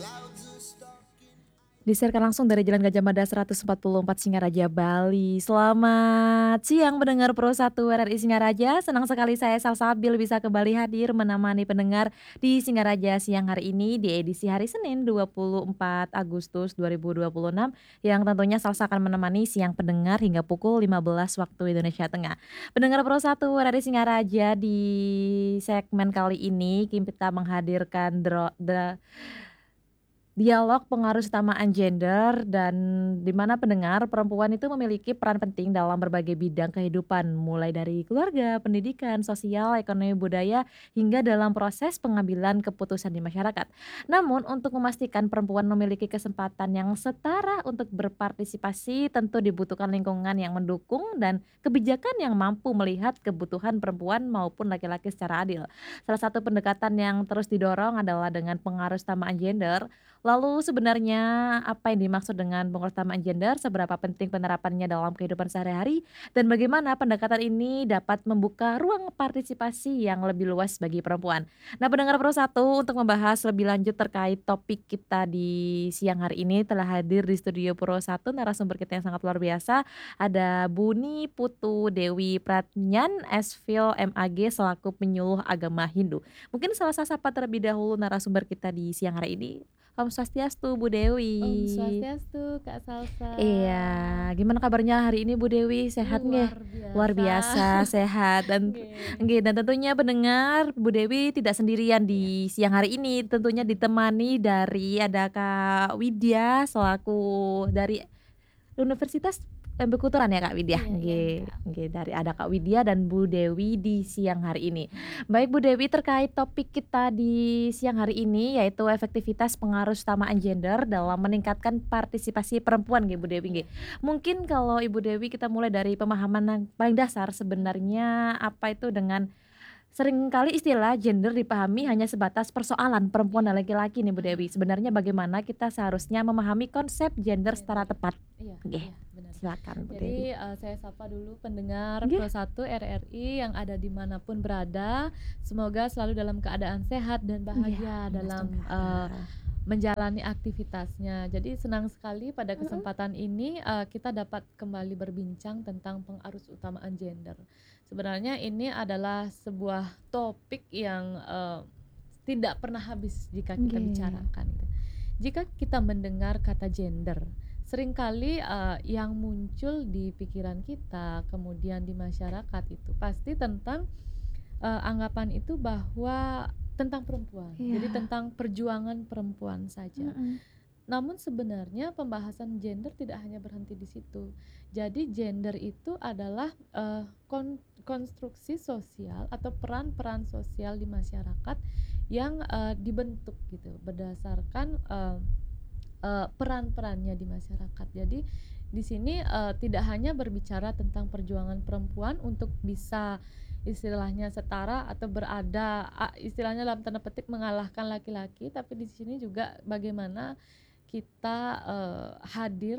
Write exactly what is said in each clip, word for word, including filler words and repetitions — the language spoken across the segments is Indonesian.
Disiarkan langsung dari Jalan Gajah Mada seratus empat puluh empat Singaraja, Bali. Selamat siang pendengar Pro satu R R I Singaraja, senang sekali saya Salsabil bisa kembali hadir menemani pendengar di Singaraja siang hari ini di edisi hari Senin dua puluh empat Agustus dua ribu dua puluh enam yang tentunya Salsa akan menemani siang pendengar hingga pukul lima belas waktu Indonesia Tengah. Pendengar Pro satu R R I Singaraja, di segmen kali ini kita menghadirkan dro the Dialog pengaruh utamaan gender dan di mana pendengar perempuan itu memiliki peran penting dalam berbagai bidang kehidupan, mulai dari keluarga, pendidikan, sosial, ekonomi, budaya, hingga dalam proses pengambilan keputusan di masyarakat. Namun untuk memastikan perempuan memiliki kesempatan yang setara untuk berpartisipasi, tentu dibutuhkan lingkungan yang mendukung dan kebijakan yang mampu melihat kebutuhan perempuan maupun laki-laki secara adil. Salah satu pendekatan yang terus didorong adalah dengan pengaruh utamaan gender. Lalu sebenarnya apa yang dimaksud dengan pengutamaan gender, seberapa penting penerapannya dalam kehidupan sehari-hari, dan bagaimana pendekatan ini dapat membuka ruang partisipasi yang lebih luas bagi perempuan. Nah, pendengar Pro satu, untuk membahas lebih lanjut terkait topik kita di siang hari ini telah hadir di studio Pro satu narasumber kita yang sangat luar biasa. Ada Buni Putu Dewi Pratnyan, S Phil M A G selaku penyuluh agama Hindu. Mungkin salah sapa terlebih dahulu narasumber kita di siang hari ini. Om Swastiastu, Bu Om Dewi. Swastiastu, Kak Salsa. Iya, gimana kabarnya hari ini Bu Dewi, sehat nggih? Luar Luar biasa. biasa sehat dan Nggih. nggih, dan tentunya pendengar Bu Dewi tidak sendirian Iya. di siang hari ini, tentunya ditemani dari ada Kak Widya selaku dari Universitas Lembe Kuturan ya Kak Widya? Iya iya, Nggih Kak. nggih, dari ada Kak Widya dan Bu Dewi di siang hari ini. Baik Bu Dewi, terkait topik kita di siang hari ini yaitu efektivitas pengaruh utamaan gender dalam meningkatkan partisipasi perempuan nggih Bu Dewi nggih. Iya. Mungkin kalau Ibu Dewi kita mulai dari pemahaman yang paling dasar sebenarnya apa itu dengan seringkali istilah gender dipahami hanya sebatas persoalan perempuan dan laki-laki nih Bu Dewi. Ah. Sebenarnya bagaimana kita seharusnya memahami konsep gender secara Gender. tepat? Iya Nggih, iya, benar. silakan Bu Dewi. Jadi, eee, saya sapa dulu pendengar Nggih. Pro satu R R I yang ada di mana pun berada. Semoga selalu dalam keadaan sehat dan bahagia Iya, dalam, eee, menjalani aktivitasnya. Jadi senang sekali pada Mhm. kesempatan ini, eee, kita dapat kembali berbincang tentang pengaruh utamaan gender. Sebenarnya ini adalah sebuah topik yang, eee, tidak pernah habis jika kita Nggih. bicarakan gitu. Jika kita mendengar kata gender, seringkali, eee, yang muncul di pikiran kita, kemudian di masyarakat itu pasti tentang, eee, anggapan itu bahwa tentang perempuan. Jadi Iya. tentang perjuangan perempuan saja. Mhm. Namun sebenarnya pembahasan gender tidak hanya berhenti di situ. Jadi gender itu adalah, eee, kon konstruksi sosial atau peran-peran sosial di masyarakat yang, eee, dibentuk gitu berdasarkan, eee eee, peran-perannya di masyarakat. Jadi di sini, eee, tidak hanya berbicara tentang perjuangan perempuan untuk bisa istilahnya setara atau berada, a istilahnya dalam tanda petik mengalahkan laki-laki, tapi di sini juga bagaimana kita, eee, hadir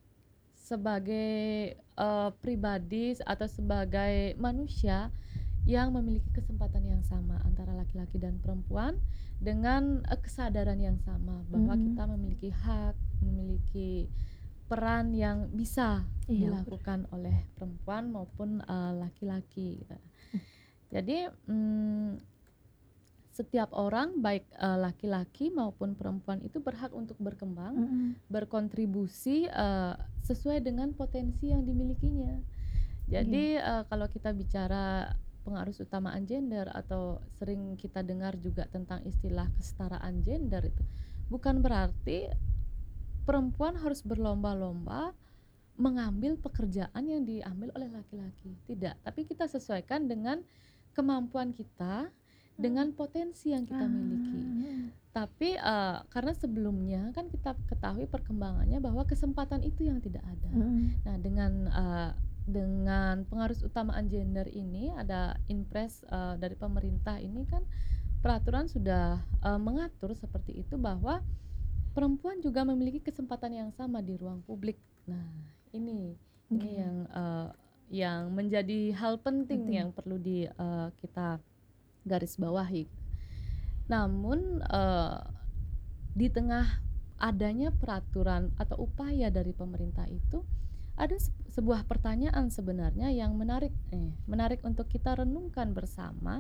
sebagai, eee, pribadi atau sebagai manusia yang memiliki kesempatan yang sama antara laki-laki dan perempuan dengan, eee, kesadaran yang sama bahwa Mhm. kita memiliki hak, memiliki peran yang bisa Iya, dilakukan oleh perempuan maupun, eee, laki-laki gitu. Mmm. Jadi, mmm, setiap orang baik, eee, laki-laki maupun perempuan itu berhak untuk berkembang, Mhm. berkontribusi, eee, sesuai dengan potensi yang dimilikinya. Jadi, eee, kalau kita bicara pengaruh utamaan gender atau sering kita dengar juga tentang istilah kesetaraan gender itu, bukan berarti perempuan harus berlomba-lomba mengambil pekerjaan yang diambil oleh laki-laki, tidak. Tapi kita sesuaikan dengan kemampuan kita, dengan potensi yang kita miliki. Ah. Tapi, eee, karena sebelumnya kan kita ketahui perkembangannya bahwa kesempatan itu yang tidak ada. Mhm. Nah dengan, eee, dengan pengaruh utamaan gender ini ada Inpres, eee, dari pemerintah ini kan peraturan sudah, eee, mengatur seperti itu bahwa perempuan juga memiliki kesempatan yang sama di ruang publik. Nah ini, ini Oke. yang, eee, yang menjadi hal penting Penting. yang perlu di, eee, kita garis bawahi. Namun, eee di tengah adanya peraturan atau upaya dari pemerintah itu, ada se sebuah pertanyaan sebenarnya yang menarik eh, menarik untuk kita renungkan bersama,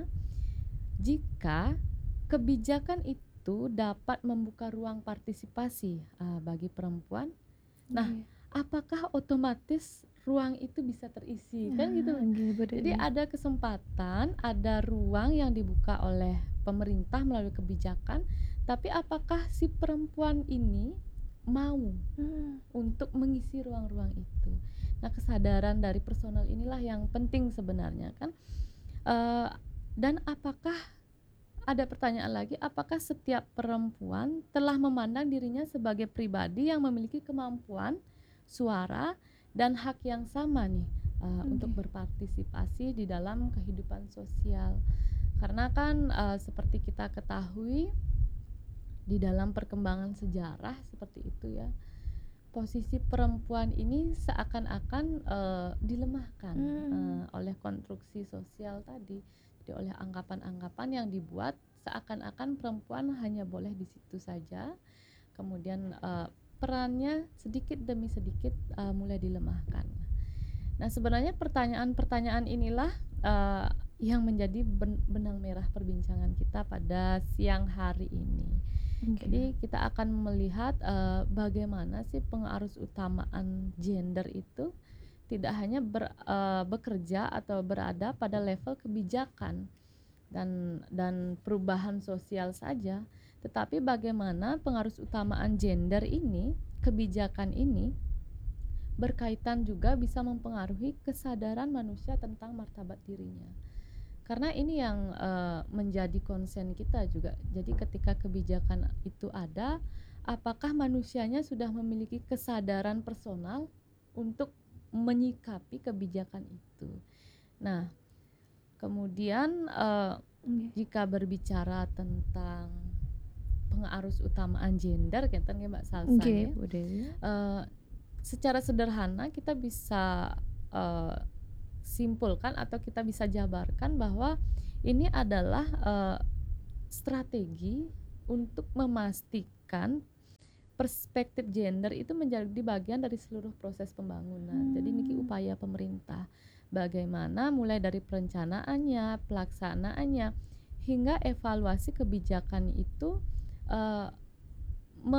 jika kebijakan itu dapat membuka ruang partisipasi, eee, bagi perempuan, nah, Oke. apakah otomatis ruang itu bisa terisi? Kan Ah, gitu. oke, bener Jadi nih. ada kesempatan, ada ruang yang dibuka oleh pemerintah melalui kebijakan, tapi apakah si perempuan ini mau Mmm. untuk mengisi ruang-ruang itu? Nah, kesadaran dari personal inilah yang penting sebenarnya kan, eee, dan apakah ada pertanyaan lagi, apakah setiap perempuan telah memandang dirinya sebagai pribadi yang memiliki kemampuan, suara, dan hak yang sama nih, eee, untuk Oke. berpartisipasi di dalam kehidupan sosial. Karena kan, eee, seperti kita ketahui, di dalam perkembangan sejarah seperti itu ya, posisi perempuan ini seakan-akan, eee, dilemahkan, Mmm. eee, oleh konstruksi sosial tadi. Jadi oleh anggapan-anggapan yang dibuat seakan-akan perempuan hanya boleh di situ saja, kemudian, eee, perannya sedikit demi sedikit, eee, mulai dilemahkan. Nah, sebenarnya pertanyaan-pertanyaan inilah, eee, yang menjadi ben benang merah perbincangan kita pada siang hari ini. Oke. Jadi kita akan melihat, eee, bagaimana sih pengarusutamaan gender itu tidak hanya ber eee, bekerja atau berada pada level kebijakan dan dan perubahan sosial saja, tetapi bagaimana pengarusutamaan gender ini, kebijakan ini, berkaitan juga bisa mempengaruhi kesadaran manusia tentang martabat dirinya. Karena ini yang, eee, menjadi konsen kita juga. Jadi ketika kebijakan itu ada, apakah manusianya sudah memiliki kesadaran personal untuk menyikapi kebijakan itu. Nah, kemudian, eee, Oke. jika berbicara tentang pengarusutamaan gender ngeten nggih Mbak Salsa Oke, nggih, Bu Dewi. eee, secara sederhana kita bisa, eee, simpulkan atau kita bisa jabarkan bahwa ini adalah, eee, strategi untuk memastikan perspektif gender itu menjadi bagian dari seluruh proses pembangunan. Jadi niki Mmm. upaya pemerintah, bagaimana mulai dari perencanaannya, pelaksanaannya, hingga evaluasi kebijakan itu, eee, me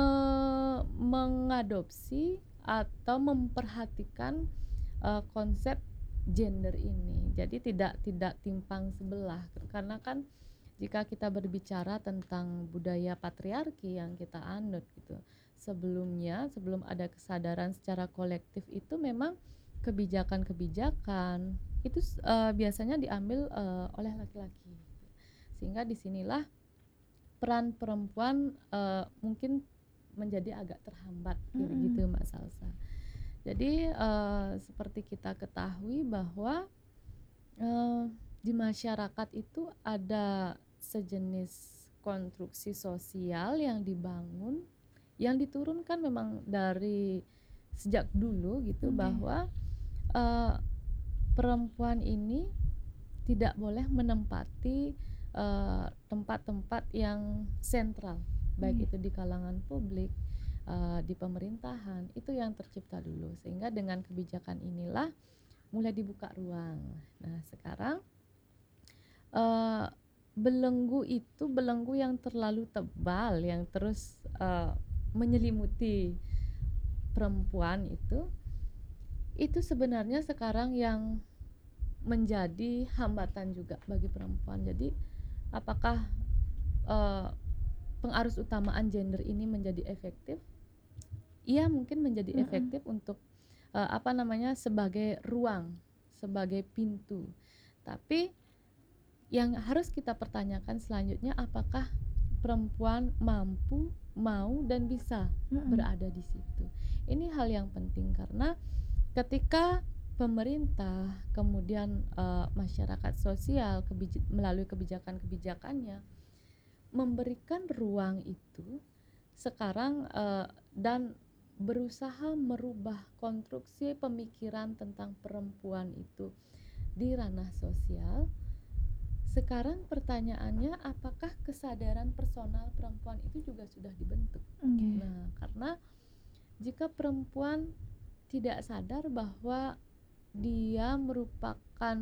mengadopsi atau memperhatikan, eee, konsep gender ini. Jadi tidak tidak timpang sebelah, karena kan jika kita berbicara tentang budaya patriarki yang kita anut gitu, sebelumnya, sebelum ada kesadaran secara kolektif itu memang kebijakan-kebijakan itu s eee, biasanya diambil, eee, oleh laki-laki. Sehingga di sinilah peran perempuan, eee, mungkin menjadi agak terhambat gitu Mhm. gitu Mbak Salsa. Jadi, eee, seperti kita ketahui bahwa, eee, di masyarakat itu ada sejenis konstruksi sosial yang dibangun, yang diturunkan memang dari sejak dulu gitu Oke. bahwa, eee, perempuan ini tidak boleh menempati, eee, tempat-tempat yang sentral, baik Oke. itu di kalangan publik, eee, di pemerintahan, itu yang tercipta dulu. Sehingga dengan kebijakan inilah mulai dibuka ruang. Nah, sekarang, eee, belenggu itu belenggu yang terlalu tebal yang terus, eee, menyelimuti perempuan itu, itu sebenarnya sekarang yang menjadi hambatan juga bagi perempuan. Jadi apakah, eee, pengarusutamaan gender ini menjadi efektif? Iya, mungkin menjadi Mhm. efektif untuk, eee, apa namanya, sebagai ruang, sebagai pintu. Tapi yang harus kita pertanyakan selanjutnya, apakah perempuan mampu, mau, dan bisa Mhm. berada di situ. Ini hal yang penting karena ketika pemerintah, kemudian, eee, masyarakat sosial kebij melalui kebijakan-kebijakannya memberikan ruang itu sekarang, eee, dan berusaha merubah konstruksi pemikiran tentang perempuan itu di ranah sosial, Sekarang pertanyaannya apakah kesadaran personal perempuan itu juga sudah dibentuk? Oke. Nah, karena jika perempuan tidak sadar bahwa dia merupakan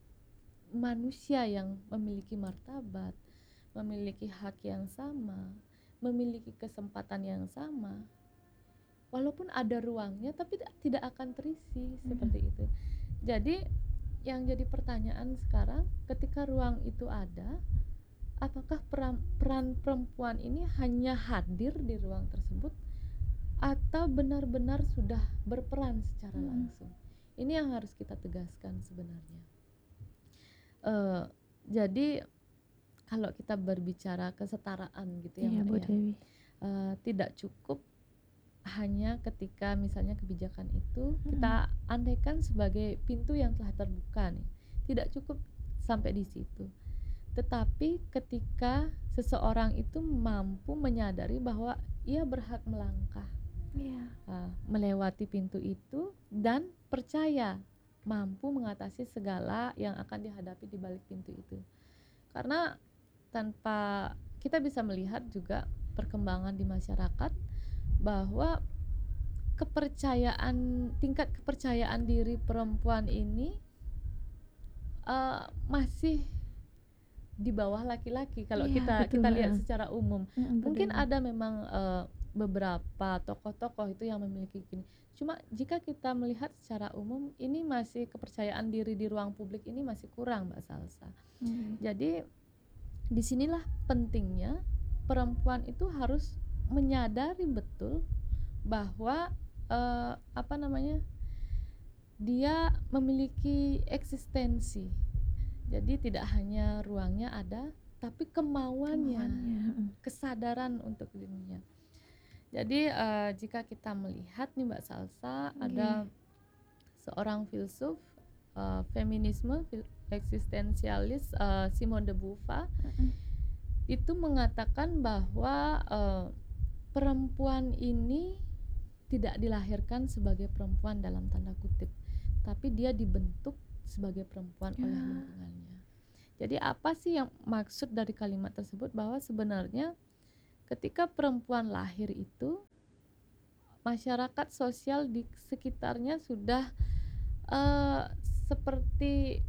manusia yang memiliki martabat, memiliki hak yang sama, memiliki kesempatan yang sama, walaupun ada ruangnya tapi tidak akan terisi Mhm. seperti itu. Jadi yang jadi pertanyaan sekarang, ketika ruang itu ada, apakah peran, peran perempuan ini hanya hadir di ruang tersebut atau benar-benar sudah berperan secara Mhm. langsung? Ini yang harus kita tegaskan sebenarnya. Uh, jadi kalau kita berbicara kesetaraan gitu ya Iya, Mbak Bu ya, Dewi. uh, tidak cukup hanya ketika misalnya kebijakan itu Mhm. kita andaikan sebagai pintu yang telah terbuka nih, tidak cukup sampai di situ. Tetapi ketika seseorang itu mampu menyadari bahwa ia berhak melangkah, Iya. uh, melewati pintu itu dan percaya mampu mengatasi segala yang akan dihadapi di balik pintu itu. Karena tanpa kita bisa melihat juga perkembangan di masyarakat bahwa kepercayaan tingkat kepercayaan diri perempuan ini uh, masih di bawah laki-laki kalau Iya, kita betul, kita lihat heeh. secara umum. Mhm, Bu Mungkin Dewi. ada memang uh, beberapa tokoh-tokoh itu yang memiliki gini. Cuma jika kita melihat secara umum ini masih kepercayaan diri di ruang publik ini masih kurang Mbak Salsa. Oke. Jadi disinilah pentingnya perempuan itu harus menyadari betul bahwa uh, apa namanya dia memiliki eksistensi. Jadi tidak hanya ruangnya ada, tapi kemauannya, Kemauannya, heeh. kesadaran untuk dirinya. Jadi uh, jika kita melihat nih Mbak Salsa, Oke. ada seorang filsuf uh, feminisme eksistensialis uh, Simone de Beauvoir. Mhm. Itu mengatakan bahwa uh, perempuan ini tidak dilahirkan sebagai perempuan dalam tanda kutip, tapi dia dibentuk sebagai perempuan oleh Ya. lingkungannya. Jadi apa sih yang maksud dari kalimat tersebut? Bahwa sebenarnya ketika perempuan lahir itu, masyarakat sosial di sekitarnya sudah uh, seperti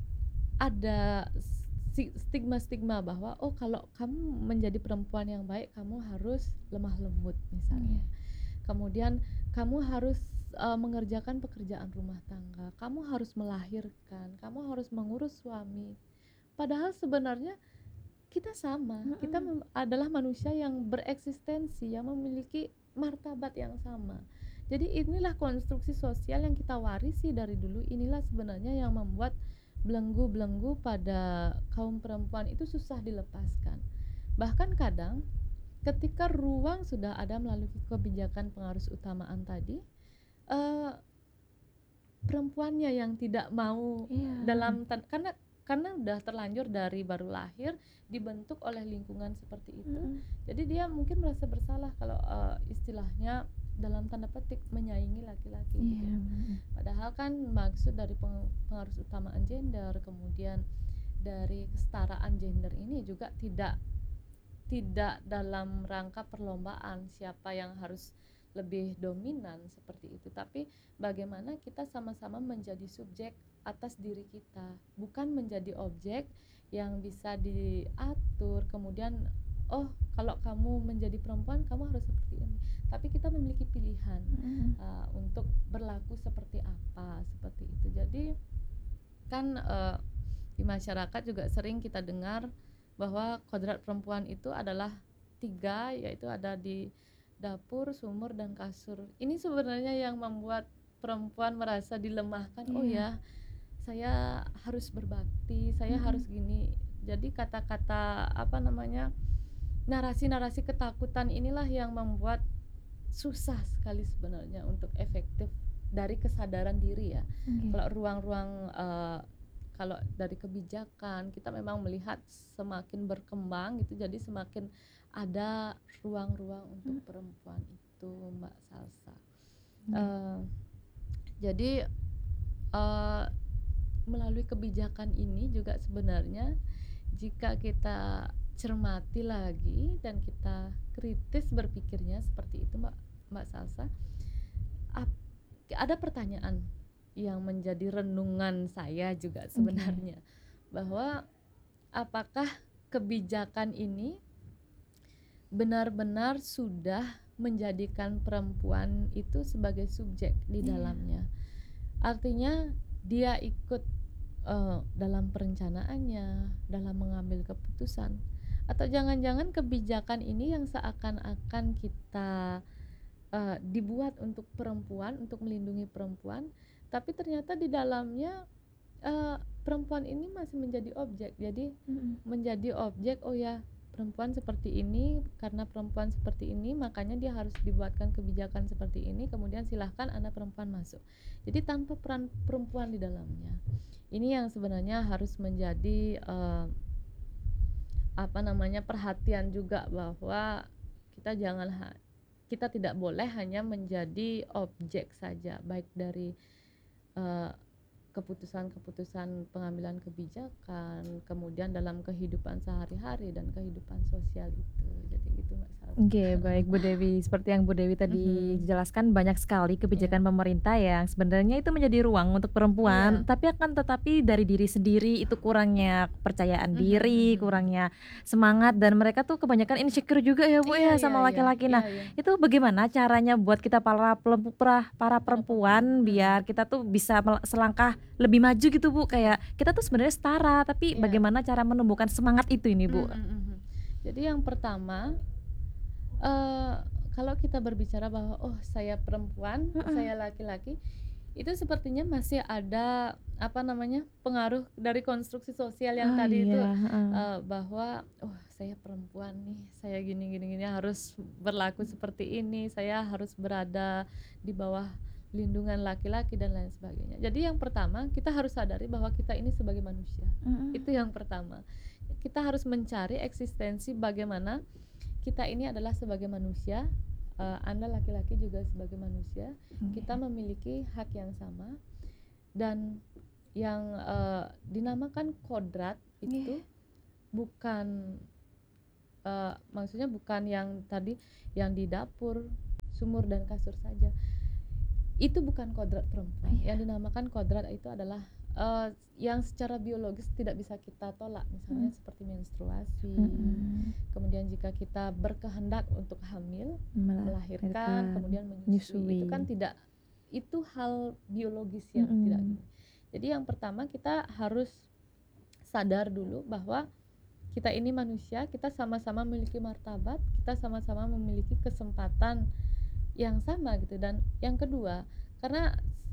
ada stigma-stigma bahwa oh kalau kamu menjadi perempuan yang baik kamu harus lemah lembut misalnya. Hmm. Kemudian kamu harus uh, mengerjakan pekerjaan rumah tangga, kamu harus melahirkan, kamu harus mengurus suami. Padahal sebenarnya kita sama, Hmm. kita adalah manusia yang bereksistensi, yang memiliki martabat yang sama. Jadi inilah konstruksi sosial yang kita warisi dari dulu. Inilah sebenarnya yang membuat belenggu-belenggu pada kaum perempuan itu susah dilepaskan. Bahkan kadang ketika ruang sudah ada melalui kebijakan pengarus utamaan tadi, uh, perempuannya yang tidak mau yeah. dalam karena karena udah terlanjur dari baru lahir dibentuk oleh lingkungan seperti itu. Mm-hmm. Jadi dia mungkin merasa bersalah kalau uh, istilahnya dalam tanda petik menyaingi laki-laki. Yeah. Gitu. Padahal kan maksud dari peng- pengarus utamaan gender, kemudian dari kesetaraan gender ini juga tidak tidak dalam rangka perlombaan siapa yang harus lebih dominan seperti itu, tapi bagaimana kita sama-sama menjadi subjek atas diri kita, bukan menjadi objek yang bisa diatur kemudian oh kalau kamu menjadi perempuan kamu harus seperti ini, tapi kita memiliki pilihan mm-hmm. uh, untuk berlaku seperti apa seperti itu. Jadi kan uh, di masyarakat juga sering kita dengar bahwa kodrat perempuan itu adalah tiga, yaitu ada di dapur, sumur, dan kasur. Ini sebenarnya yang membuat perempuan merasa dilemahkan. Yeah. Oh ya, saya harus berbakti, saya mm-hmm. harus gini. Jadi kata-kata apa namanya, narasi-narasi ketakutan inilah yang membuat susah sekali sebenarnya untuk efektif dari kesadaran diri ya. Okay. Kalau ruang-ruang uh, kalau dari kebijakan kita memang melihat semakin berkembang gitu, jadi semakin ada ruang-ruang untuk hmm. perempuan itu Mbak Salsa. Hmm. Uh, jadi uh, melalui kebijakan ini juga sebenarnya jika kita cermati lagi dan kita kritis berpikirnya seperti itu, Mbak Mbak Salsa, ap ada pertanyaan yang menjadi renungan saya juga Oke. sebenarnya, bahwa apakah kebijakan ini benar-benar sudah menjadikan perempuan itu sebagai subjek di Iya. dalamnya. Artinya dia ikut, eee, dalam perencanaannya, dalam mengambil keputusan, atau jangan-jangan kebijakan ini yang seakan-akan kita, eee, dibuat untuk perempuan, untuk melindungi perempuan, tapi ternyata di dalamnya, eee, perempuan ini masih menjadi objek. Jadi Mhm. menjadi objek, oh ya, perempuan seperti ini, karena perempuan seperti ini makanya dia harus dibuatkan kebijakan seperti ini, kemudian silahkan Anda perempuan masuk. Jadi tanpa peran perempuan di dalamnya. Ini yang sebenarnya harus menjadi, eee, apa namanya, perhatian juga, bahwa kita jangan ha kita tidak boleh hanya menjadi objek saja, baik dari, eee, keputusan-keputusan pengambilan kebijakan, kemudian dalam kehidupan sehari-hari dan kehidupan sosial itu. Jadi gitu, Mbak Salsa. Oke, baik Bu Dewi. Seperti yang Bu Dewi tadi Mhm, jelaskan banyak sekali iya kebijakan pemerintah yang sebenarnya itu menjadi ruang untuk perempuan, iya, tapi akan tetapi dari diri sendiri itu kurangnya kepercayaan mhm diri, mhm. kurangnya semangat dan mereka tuh kebanyakan insecure juga ya Bu Iya ya iya sama iya laki-laki. iya Nah, iya, itu bagaimana caranya buat kita para pelempu pra para para perempuan, perempuan mhm, biar kita tuh bisa mel selangkah lebih maju gitu Bu, iya kayak kita tuh sebenarnya setara, tapi iya, bagaimana cara menumbuhkan semangat itu ini Bu? mhm mhm. Jadi yang pertama, Eee, kalau kita berbicara bahwa, "Oh, saya perempuan, Mhm. saya laki-laki," itu sepertinya masih ada, apa namanya, pengaruh dari konstruksi sosial yang Oh tadi itu, iya, heeh. eee, bahwa, "Oh, saya perempuan nih, saya gini gini gini, harus berlaku seperti ini, saya harus berada di bawah lindungan laki-laki," dan lain sebagainya. Jadi yang pertama, kita harus sadari bahwa kita ini sebagai manusia, Mhm. itu yang pertama. Kita harus mencari eksistensi bagaimana kita ini adalah sebagai manusia, eee, Anda laki-laki juga sebagai manusia, kita Oke. memiliki hak yang sama dan yang, eee, dinamakan kodrat Iya. itu bukan, eee, maksudnya bukan yang tadi yang di dapur, sumur dan kasur saja. Itu bukan kodrat perempuan. Iya. Yang dinamakan kodrat itu adalah, eee, yang secara biologis tidak bisa kita tolak, misalnya Mhm. seperti menstruasi, Mhm. kemudian jika kita berkehendak untuk hamil, melahirkan, Melahirkan, kemudian menyusui, itu kan menyusui. tidak, itu hal biologis yang tidak Mhm. gini. Jadi yang pertama kita harus sadar dulu bahwa kita ini manusia, kita sama-sama memiliki martabat, kita sama-sama memiliki kesempatan yang sama gitu. Dan yang kedua, karena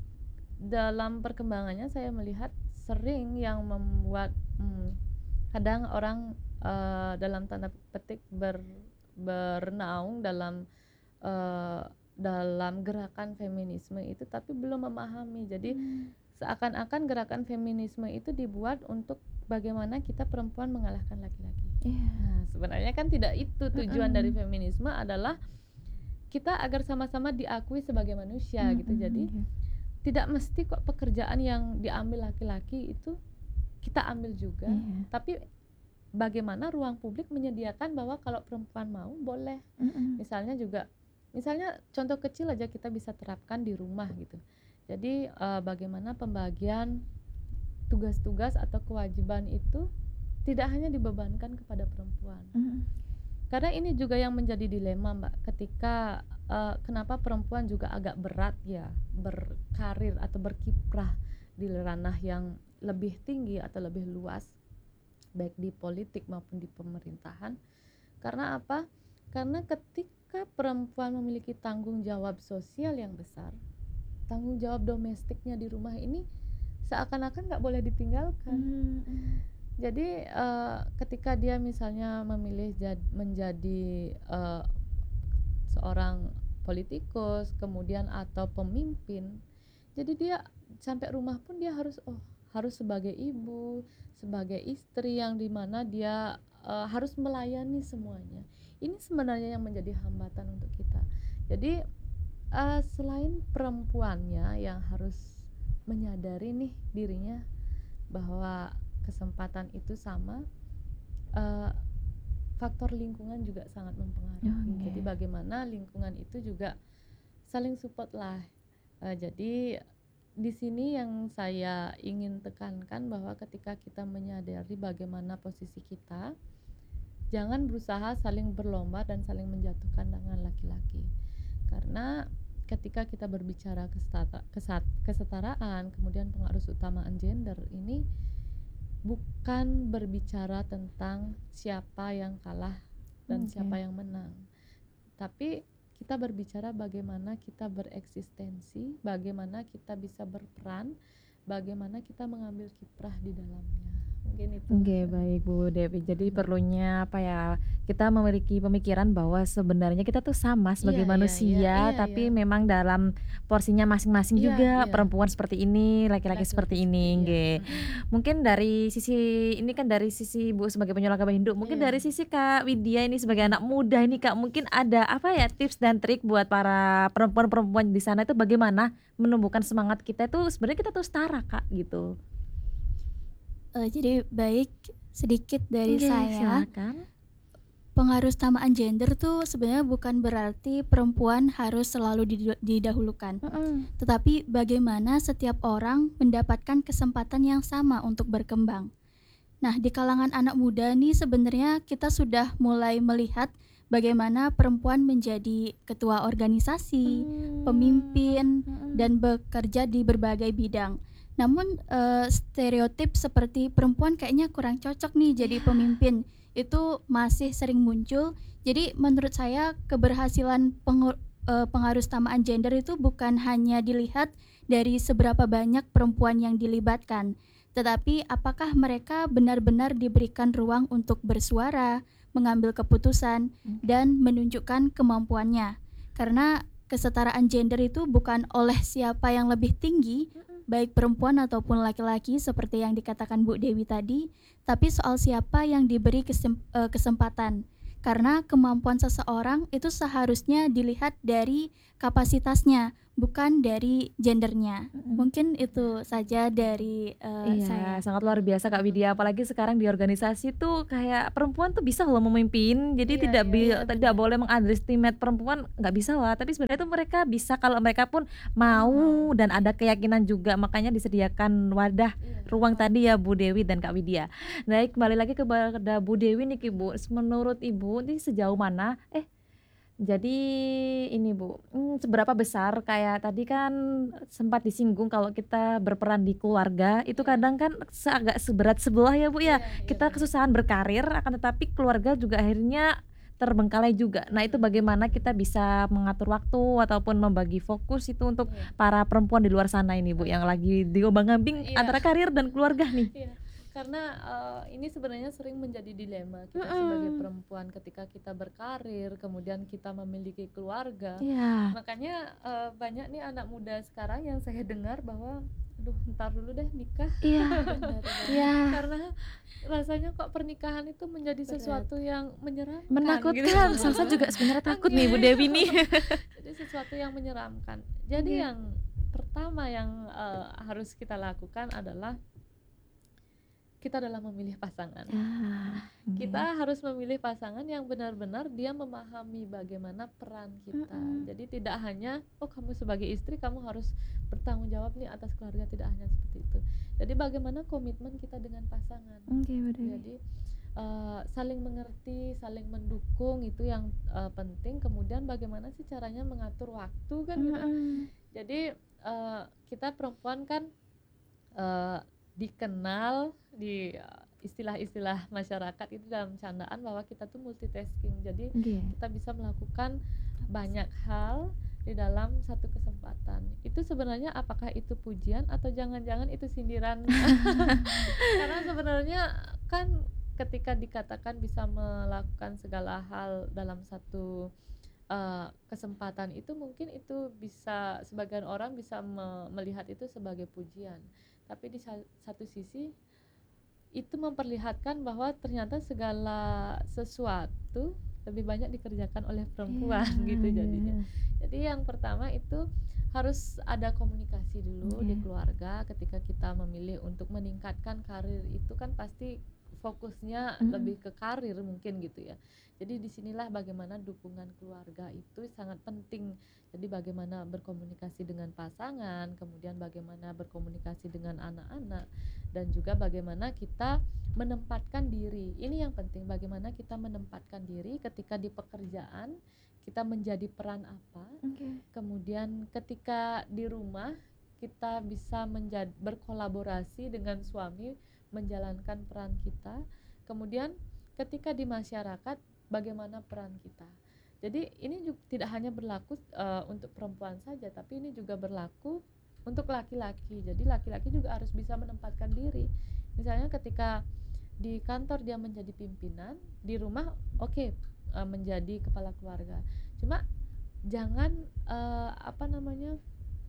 dalam perkembangannya saya melihat sering yang membuat, mmm, kadang orang, eee, dalam tanda petik ber bernaung dalam, eee, dalam gerakan feminisme itu tapi belum memahami. Jadi Mmm. seakan-akan gerakan feminisme itu dibuat untuk bagaimana kita perempuan mengalahkan laki-laki. Iya. Nah, sebenarnya kan tidak itu tujuan dari Mhm. feminisme, adalah kita agar sama-sama diakui sebagai manusia gitu. Mhm, Jadi iya. tidak mesti kok pekerjaan yang diambil laki-laki itu kita ambil juga, Iya. tapi bagaimana ruang publik menyediakan bahwa kalau perempuan mau boleh. Mhm. Misalnya juga, misalnya contoh kecil aja kita bisa terapkan di rumah gitu. Jadi, eee, bagaimana pembagian tugas-tugas atau kewajiban itu tidak hanya dibebankan kepada perempuan. Mhm. Karena ini juga yang menjadi dilema, Mbak, ketika, eee, kenapa perempuan juga agak berat ya berkarir atau berkiprah di ranah yang lebih tinggi atau lebih luas, baik di politik maupun di pemerintahan. Karena apa? Karena ketika perempuan memiliki tanggung jawab sosial yang besar, tanggung jawab domestiknya di rumah ini seakan-akan nggak boleh ditinggalkan. Mmm, mhm. Jadi, eee, ketika dia misalnya memilih jad menjadi, eee, seorang politikus, kemudian atau pemimpin, jadi dia sampai rumah pun dia harus, oh, harus sebagai ibu, sebagai istri yang di mana dia, eee, harus melayani semuanya. Ini sebenarnya yang menjadi hambatan untuk kita. Jadi, eee, selain perempuannya yang harus menyadari nih dirinya bahwa kesempatan itu sama, eee, faktor lingkungan juga sangat mempengaruhi. Jadi Oke. bagaimana lingkungan itu juga saling support-lah. Eee, jadi di sini yang saya ingin tekankan bahwa ketika kita menyadari bagaimana posisi kita, jangan berusaha saling berlomba dan saling menjatuhkan dengan laki-laki. Karena ketika kita berbicara kesetata kesat kesetaraan, kemudian pengarusutamaan gender ini bukan berbicara tentang siapa yang kalah dan siapa Oke. yang menang. Tapi kita berbicara bagaimana kita bereksistensi, bagaimana kita bisa berperan, bagaimana kita mengambil kiprah di dalamnya. Mungkin itu. Oke, baik Bu Dewi. Jadi Mhm. perlunya apa ya, kita memiliki pemikiran bahwa sebenarnya kita tuh sama Iya sebagai iya iya manusia, iya iya. tapi memang dalam porsinya masing-masing Iya juga, iya. perempuan seperti ini, laki-laki Laki-laki seperti seperti ini, iya, nggih. mhm. Mungkin dari sisi ini kan dari sisi Ibu sebagai pejuang agama Hindu, mungkin Iya. dari sisi Kak Widya ini sebagai anak muda ini Kak, mungkin ada apa ya, tips dan trik buat para perempuan-perempuan di sana itu bagaimana menumbuhkan semangat kita itu sebenarnya kita tuh setara Kak, gitu? Eee, jadi baik, sedikit dari Nggih, saya. silakan. Pengarusutamaan gender tuh sebenarnya bukan berarti perempuan harus selalu didu didahulukan. Mhm. Tetapi bagaimana setiap orang mendapatkan kesempatan yang sama untuk berkembang. Nah, di kalangan anak muda nih sebenarnya kita sudah mulai melihat bagaimana perempuan menjadi ketua organisasi, Mmm, pemimpin, mhm. dan bekerja di berbagai bidang. Namun, eee, stereotip seperti perempuan kayaknya kurang cocok nih jadi Iya. pemimpin, itu masih sering muncul. Jadi menurut saya keberhasilan pengu eee, pengarusutamaan gender itu bukan hanya dilihat dari seberapa banyak perempuan yang dilibatkan, tetapi apakah mereka benar-benar diberikan ruang untuk bersuara, mengambil keputusan, Oke. dan menunjukkan kemampuannya. Karena kesetaraan gender itu bukan oleh siapa yang lebih tinggi, Mhm. baik perempuan ataupun laki-laki seperti yang dikatakan Bu Dewi tadi, tapi soal siapa yang diberi kesem eee, kesempatan. Karena kemampuan seseorang itu seharusnya dilihat dari kapasitasnya, bukan dari gendernya. Mhm. Mungkin itu saja dari, eee, Iya, saya. sangat luar biasa Kak Widya, apalagi sekarang di organisasi tuh kayak perempuan tuh bisa loh memimpin, jadi Iya tidak iya bi iya, tidak benar. boleh meng-underestimate perempuan, nggak bisalah, tapi sebenarnya tuh mereka bisa kalau mereka pun Mau. mau dan ada keyakinan juga, makanya disediakan wadah, Iya. ruang tadi ya Bu Dewi dan Kak Widya. Baik, kembali lagi kepada Bu Dewi nih Ibu, menurut Ibu nih sejauh mana eh jadi ini Bu, mmm, seberapa besar kayak tadi kan sempat disinggung kalau kita berperan di keluarga itu Iya. kadang kan se agak seberat sebelah ya Bu ya, Iya iya, kita benar. kesusahan berkarir akan tetapi keluarga juga akhirnya terbengkalai juga. Nah itu Mhm bagaimana kita mhm. bisa mengatur waktu ataupun membagi fokus itu untuk Iya. para perempuan di luar sana ini Bu, yang Oke. lagi diombang-ambing Iya. antara karir dan keluarga nih? Iya, karena, eee, ini sebenarnya sering menjadi dilema kita sebagai Mhm. perempuan ketika kita berkarir, kemudian kita memiliki keluarga. Iya. Makanya, eee, banyak nih anak muda sekarang yang saya dengar bahwa, "Aduh entar dulu deh nikah." Iya, Benar iya. benar. Karena rasanya kok pernikahan itu menjadi Berat. sesuatu yang menyeramkan gitu. Menakutkan, saya juga sebenarnya takut Oke. nih Bu Dewi nih. Jadi sesuatu yang menyeramkan. Jadi Oke. yang pertama yang, eee, harus kita lakukan adalah kita adalah memilih pasangan. Ah, oke. Kita harus memilih pasangan yang benar-benar dia memahami bagaimana peran kita. Mhm. Jadi tidak hanya, "Oh kamu sebagai istri kamu harus bertanggung jawab nih atas keluarga," tidak hanya seperti itu. Jadi bagaimana komitmen kita dengan pasangan. Oke Bu Dewi. Jadi, eee, saling mengerti, saling mendukung itu yang, eee, penting, kemudian bagaimana sih caranya mengatur waktu kan gitu. Mhm. Jadi, eee, kita perempuan kan, eee, dikenal di istilah-istilah masyarakat itu dalam candaan bahwa kita tuh multitasking. Jadi Oke. kita bisa melakukan banyak hal di dalam satu kesempatan. Itu sebenarnya apakah itu pujian atau jangan-jangan itu sindiran? Karena sebenarnya kan ketika dikatakan bisa melakukan segala hal dalam satu, eee, kesempatan itu mungkin itu bisa sebagian orang bisa me melihat itu sebagai pujian. Tapi di sa satu sisi itu memperlihatkan bahwa ternyata segala sesuatu lebih banyak dikerjakan oleh Iya perempuan gitu jadinya. iya. Jadi yang pertama itu harus ada komunikasi dulu di Oke. keluarga ketika kita memilih untuk meningkatkan karir itu kan pasti fokusnya Mhm. lebih ke karir mungkin gitu ya. Jadi disinilah bagaimana dukungan keluarga itu sangat penting. Jadi bagaimana berkomunikasi dengan pasangan, kemudian bagaimana berkomunikasi dengan anak-anak, dan juga bagaimana kita menempatkan diri. Ini yang penting, bagaimana kita menempatkan diri ketika di pekerjaan, kita menjadi peran apa, Oke. kemudian ketika di rumah kita bisa menjadi berkolaborasi dengan suami menjalankan peran kita, kemudian ketika di masyarakat bagaimana peran kita. Jadi ini juga tidak hanya berlaku uh, untuk perempuan saja, tapi ini juga berlaku untuk laki-laki. Jadi laki-laki juga harus bisa menempatkan diri. Misalnya ketika di kantor dia menjadi pimpinan, di rumah oke okay, uh, menjadi kepala keluarga. Cuma jangan uh, apa namanya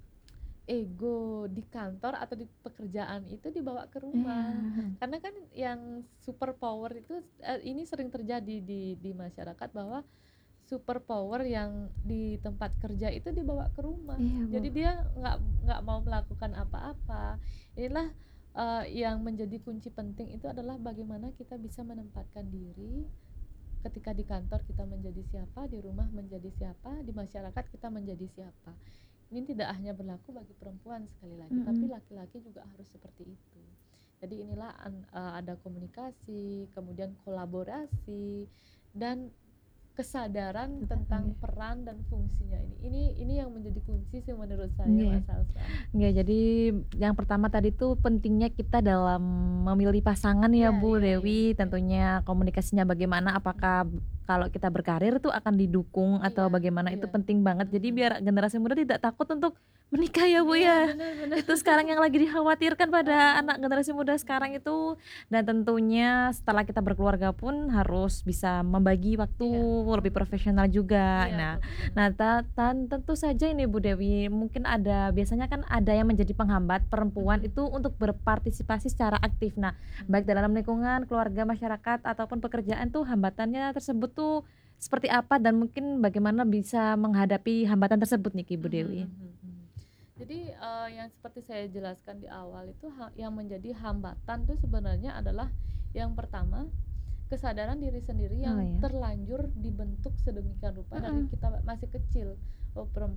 ego di kantor atau di pekerjaan itu dibawa ke rumah. Iya. Karena kan yang super power itu uh, ini sering terjadi di di masyarakat, bahwa super power yang di tempat kerja itu dibawa ke rumah. Iya, Bu. Jadi dia nggak nggak mau melakukan apa-apa. Inilah uh, yang menjadi kunci penting, itu adalah bagaimana kita bisa menempatkan diri. Ketika di kantor kita menjadi siapa, di rumah menjadi siapa, di masyarakat kita menjadi siapa. Ini tidak hanya berlaku bagi perempuan sekali lagi, Mm-mm. tapi laki-laki juga harus seperti itu. Jadi inilah uh, ada komunikasi, kemudian kolaborasi, dan kesadaran Betul, tentang iya. peran dan fungsinya ini. Ini ini yang menjadi kunci sih menurut saya, Iya. Mbak Salsa. Nggak, jadi yang pertama tadi tuh pentingnya kita dalam memilih pasangan ya, Iya, Bu iya, iya, Dewi, iya. tentunya komunikasinya bagaimana, apakah kalau kita berkarir tuh akan didukung atau Iya, bagaimana, itu iya. penting banget. Jadi Mhm. biar generasi muda tidak takut untuk menikah ya, Bu Iya, ya. benar, benar. Itu sekarang yang lagi dikhawatirkan pada Heeh. anak generasi muda sekarang itu. Dan tentunya setelah kita berkeluarga pun harus bisa membagi waktu Iya. lebih profesional juga. Iya, Nah, profesional. nah ta tan tentu saja ini Bu Dewi, mungkin ada biasanya kan ada yang menjadi penghambat perempuan Mhm. itu untuk berpartisipasi secara aktif. Nah, baik dalam lingkungan, keluarga, masyarakat ataupun pekerjaan tuh hambatannya tersebut tuh seperti apa, dan mungkin bagaimana bisa menghadapi hambatan tersebut nih, Ibu Mhm, Dewi? mhm, mhm. Jadi uh, yang seperti saya jelaskan di awal itu, ha- yang menjadi hambatan itu sebenarnya adalah yang pertama, kesadaran diri sendiri Oh yang ya. terlanjur dibentuk sedemikian rupa dari Mm-mm. kita masih kecil. Oh, perempuan